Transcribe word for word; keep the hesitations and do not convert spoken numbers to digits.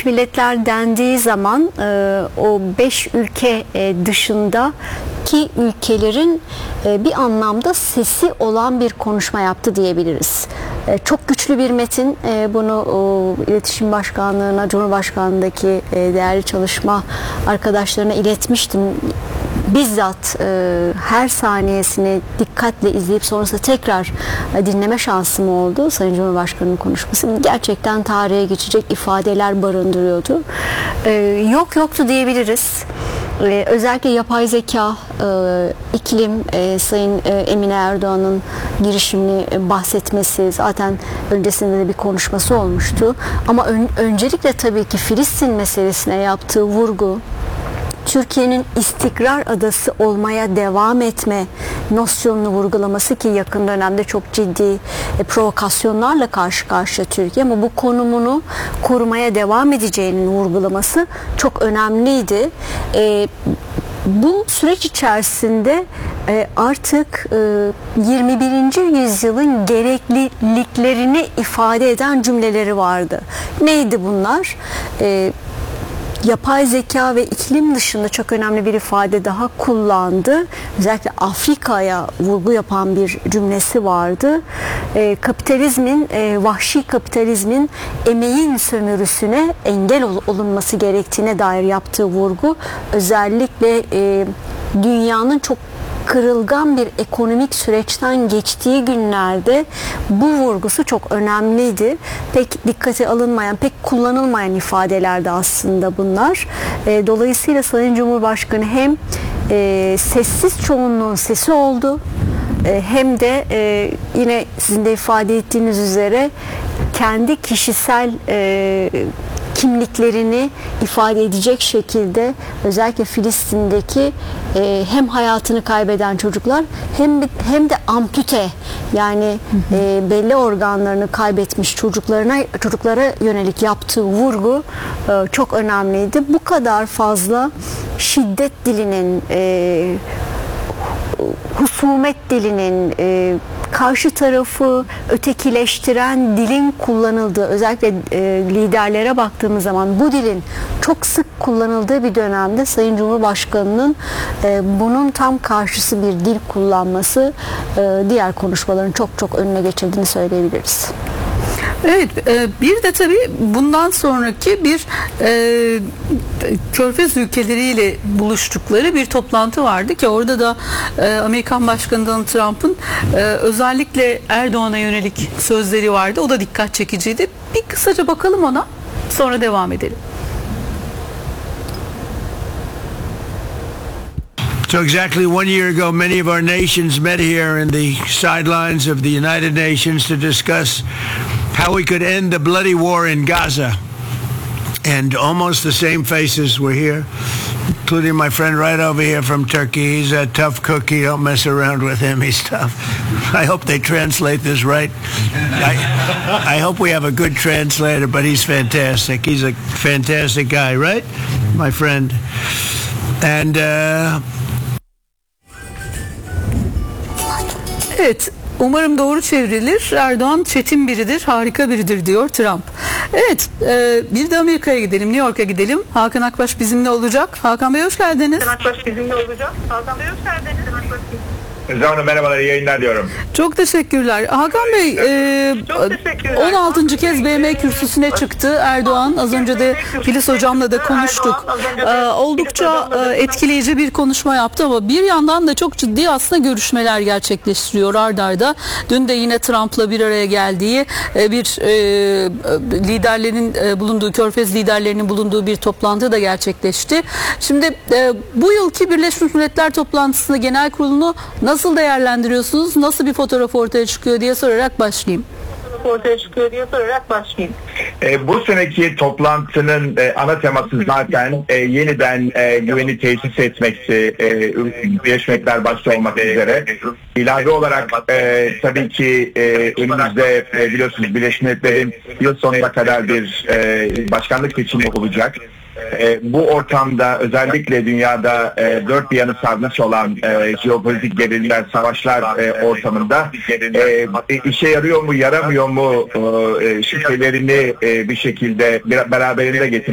Birleşmiş Milletler dendiği zaman e, o beş ülke e, dışındaki ülkelerin e, bir anlamda sesi olan bir konuşma yaptı diyebiliriz. E, çok güçlü bir metin. E, bunu o, İletişim Başkanlığı'na, Cumhurbaşkanlığı'ndaki e, değerli çalışma arkadaşlarına iletmiştim. Bizzat e, her saniyesini dikkatle izleyip sonrasında tekrar e, dinleme şansım oldu. Sayın Cumhurbaşkanı'nın konuşması gerçekten tarihe geçecek ifadeler barındırıyordu. E, yok yoktu diyebiliriz. Ee, özellikle yapay zeka, e, iklim, e, Sayın e, Emine Erdoğan'ın girişimini e, bahsetmesi, zaten öncesinde de bir konuşması olmuştu. Ama ön, öncelikle tabii ki Filistin meselesine yaptığı vurgu, Türkiye'nin istikrar adası olmaya devam etme nosyonunu vurgulaması ki yakın dönemde çok ciddi e, provokasyonlarla karşı karşıya Türkiye, ama bu konumunu korumaya devam edeceğinin vurgulaması çok önemliydi. E, bu süreç içerisinde e, artık e, yirmi birinci yüzyılın gerekliliklerini ifade eden cümleleri vardı. Neydi bunlar? E, Yapay zeka ve iklim dışında çok önemli bir ifade daha kullandı. Özellikle Afrika'ya vurgu yapan bir cümlesi vardı. E, kapitalizmin, e, vahşi kapitalizmin emeğin sömürüsüne engel ol- olunması gerektiğine dair yaptığı vurgu, özellikle e, dünyanın çok kırılgan bir ekonomik süreçten geçtiği günlerde bu vurgusu çok önemliydi. Pek dikkate alınmayan, pek kullanılmayan ifadelerdi aslında bunlar. E, dolayısıyla Sayın Cumhurbaşkanı hem e, sessiz çoğunluğun sesi oldu, e, hem de e, yine sizin de ifade ettiğiniz üzere kendi kişisel e, kimliklerini ifade edecek şekilde özellikle Filistin'deki e, hem hayatını kaybeden çocuklar hem hem de ampute, yani e, belli organlarını kaybetmiş çocuklarına çocuklara yönelik yaptığı vurgu e, çok önemliydi. Bu kadar fazla şiddet dilinin, e, husumet dilinin, e, karşı tarafı ötekileştiren dilin kullanıldığı, özellikle e, liderlere baktığımız zaman bu dilin çok sık kullanıldığı bir dönemde Sayın Cumhurbaşkanı'nın e, bunun tam karşısı bir dil kullanması e, diğer konuşmaların çok çok önüne geçirdiğini söyleyebiliriz. Evet, bir de tabii bundan sonraki bir e, Körfez ülkeleriyle buluştukları bir toplantı vardı ki orada da e, Amerikan Başkanı Donald Trump'ın e, özellikle Erdoğan'a yönelik sözleri vardı. O da dikkat çekiciydi. Bir kısaca bakalım ona, sonra devam edelim. So exactly one year ago, many of our nations met here in the sidelines of the United Nations to discuss how we could end the bloody war in Gaza. And almost the same faces were here, including my friend right over here from Turkey. He's a tough cookie. Don't mess around with him. He's tough. I hope they translate this right. I, I hope we have a good translator, but he's fantastic. He's a fantastic guy, right? My friend. And uh, evet, umarım doğru çevrilir. Erdoğan çetin biridir, harika biridir diyor Trump. Evet, e, bir de Amerika'ya gidelim, New York'a gidelim. Hakan Akbaş bizimle olacak. Hakan Bey hoş geldiniz. Hakan Akbaş bizimle olacak. Hakan Bey hoş geldiniz. Canım merhabalar, iyi yayınlar diyorum. Çok teşekkürler. Hakan Bey, e, on altıncı kez B M kürsüsüne çıktı Erdoğan. Az önce de Filiz Hocam'la da konuştuk. E, oldukça e, etkileyici bir konuşma yaptı ama bir yandan da çok ciddi aslında görüşmeler gerçekleştiriyor ard arda. Dün de yine Trump'la bir araya geldiği e, bir e, liderlerin e, bulunduğu, Körfez liderlerinin bulunduğu bir toplantı da gerçekleşti. Şimdi e, bu yılki Birleşmiş Milletler toplantısını, genel kurulunu nasıl Nasıl değerlendiriyorsunuz? Nasıl bir fotoğraf ortaya çıkıyor diye sorarak başlayayım. Ortaya çıkıyor diye sorarak başlayayım. E, bu seneki toplantının e, ana teması zaten e, yeniden e, güveni tesis etmekti. E, Birleşmiş Milletler başta olmak üzere. İlave olarak e, tabii ki e, önümüzde e, biliyorsunuz Birleşmiş Milletler'in yıl sonuna kadar bir e, başkanlık seçimi olacak. E, bu ortamda özellikle dünyada e, dört bir yanı sarmış olan e, jeopolitik gerilimler, savaşlar e, ortamında e, işe yarıyor mu, yaramıyor mu e, şüphelerini e, bir şekilde bir, beraberinde getiren